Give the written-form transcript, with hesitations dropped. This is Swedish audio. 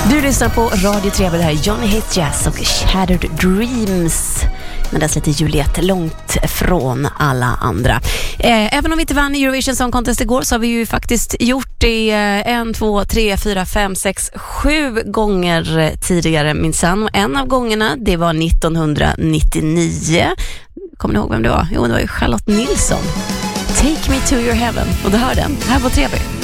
Du lyssnar på Radio Trebe, det här är Johnny Hates Jazz och Shattered Dreams. Men det är lite Juliette långt från alla andra. Även om vi inte vann Eurovision Song Contest igår så har vi ju faktiskt gjort det 1, 2, 3, 4, 5, 6, 7 gånger tidigare minsann. Och en av gångerna, det var 1999. Kommer ni ihåg vem det var? Jo, det var ju Charlotte Nilsson. Take Me To Your Heaven. Och du hör den här på Trebe.